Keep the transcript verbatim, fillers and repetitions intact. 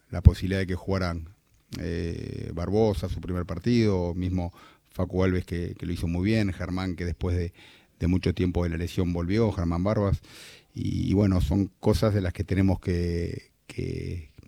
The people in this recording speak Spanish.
la posibilidad de que jugaran eh, Barbosa su primer partido, mismo Facu Alves que, que lo hizo muy bien, Germán que después de, de mucho tiempo de la lesión volvió, Germán Barbas, y, y bueno, son cosas de las que tenemos que, que,